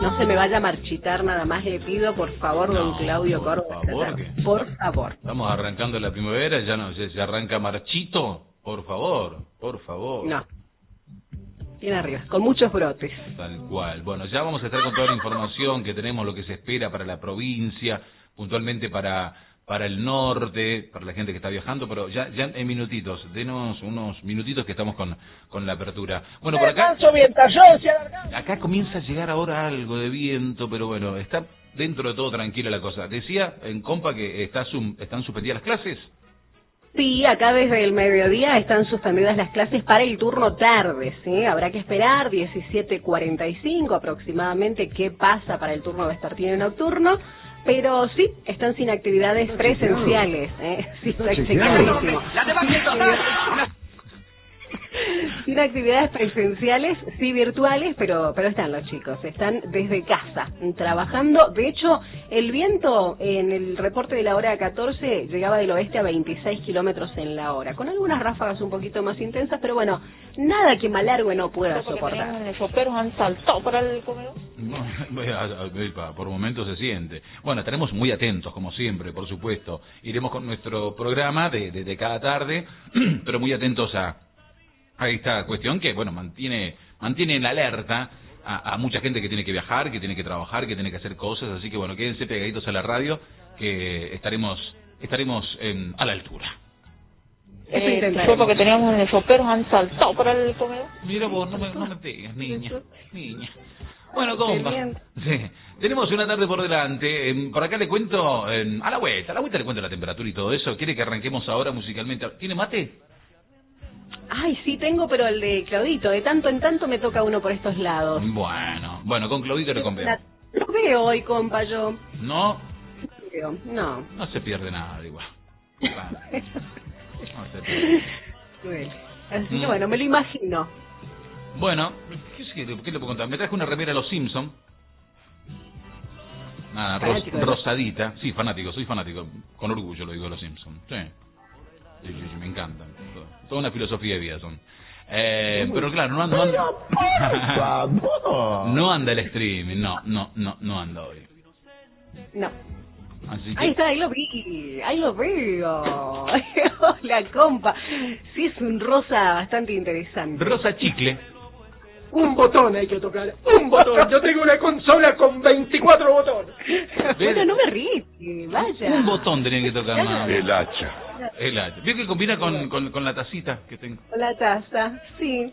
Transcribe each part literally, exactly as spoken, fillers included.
no se me vaya a marchitar nada más, le pido por favor, No, don Claudio por Córdoba. favor, ¿qué? Por favor. Estamos arrancando la primavera, ya no sé, se arranca marchito, por favor, por favor. No. Bien arriba, con muchos brotes. Tal cual. Bueno, ya vamos a estar con toda la información que tenemos, lo que se espera para la provincia, puntualmente para para el norte, para la gente que está viajando, pero ya ya en minutitos, denos unos minutitos que estamos con con la apertura. Bueno, por acá acá comienza a llegar ahora algo de viento, pero bueno, está dentro de todo tranquila la cosa. Decía en compa que está sum, están suspendidas las clases. Sí, acá desde el mediodía están suspendidas las clases para el turno tarde, ¿sí? Habrá que esperar diecisiete cuarenta y cinco aproximadamente qué pasa para el turno vespertino y nocturno, pero sí, están sin actividades presenciales, ¿eh? Sí, está chequeadísimo. Sin actividades presenciales, sí virtuales, pero pero están los chicos, están desde casa, trabajando. De hecho, el viento en el reporte de la hora catorce llegaba del oeste a veintiséis kilómetros en la hora, con algunas ráfagas un poquito más intensas, pero bueno, nada que Malargüe no pueda soportar. Los soperos han saltado para el comedor. Por momentos se siente. Bueno, estaremos muy atentos, como siempre, por supuesto. Iremos con nuestro programa de, de, de cada tarde, pero muy atentos a a esta cuestión que, bueno, mantiene mantiene en alerta a, a mucha gente que tiene que viajar, que tiene que trabajar, que tiene que hacer cosas, así que, bueno, quédense pegaditos a la radio, que estaremos estaremos en, a la altura. Eh, fue porque teníamos los soperos han saltado para el comedor. Mira vos, no me, no me pegues, niña, niña. Bueno, compa, sí, tenemos una tarde por delante. Eh, por acá le cuento, eh, a la vuelta, a la vuelta le cuento la temperatura y todo eso. ¿Quiere que arranquemos ahora musicalmente? ¿Tiene mate? Ay, sí tengo, pero el de Claudito, de tanto en tanto me toca uno por estos lados. Bueno, bueno, con Claudito le conveo. Lo veo hoy, compa, yo. ¿No? Lo veo, no. No se pierde nada, igual. Bueno, no se pierde. Bueno, así que bueno, me lo imagino. Bueno, ¿qué, qué, qué le puedo contar? Me traje una remera de los Simpsons. Nada, ros, rosadita. Sí, fanático, soy fanático. Con orgullo lo digo de los Simpsons. Sí. Sí, sí, sí, me encantan. Toda una filosofía de vida son. Eh, pero claro, no anda, no anda, no anda el streaming, no, no, no, no anda hoy. No. Así que... Ahí está, ahí lo vi, ahí lo veo. La compa. Sí, es un rosa bastante interesante. Rosa chicle. Un botón hay que tocar, un botón. Yo tengo una consola con veinticuatro botones. Bueno, no me ríes, vaya. Un botón tenía que tocar más. El hacha. El hacha. ¿Vio que combina con, con, con la tacita que tengo? Con la taza, sí.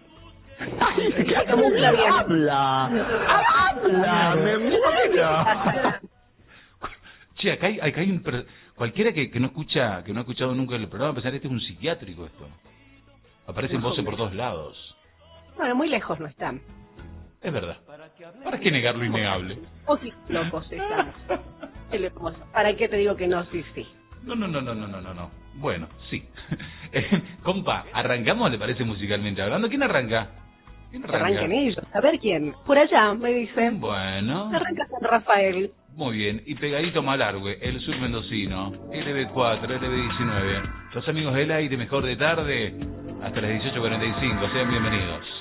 Habla, habla, me mira. Che, acá hay, acá hay un... Per... Cualquiera que, que no escucha, que no ha escuchado nunca el programa, pensar que este es un psiquiátrico esto. Aparecen voces por todos lados. Bueno, muy lejos no están. Es verdad. ¿Para qué negar lo innegable? O sí, locos estamos. ¿Para qué te digo que no? Sí, sí. No, no, no, no, no, no, no. Bueno, sí. Compa, ¿arrancamos, le parece, musicalmente hablando? ¿Quién arranca? ¿Quién arranca? Arranquen ellos. A ver quién. Por allá, me dicen. Bueno. Arranca San Rafael. Muy bien. Y pegadito Malargüe, el sur mendocino, L B cuatro, L B diecinueve. Los amigos del aire, mejor de tarde, hasta las dieciocho cuarenta y cinco. Sean bienvenidos.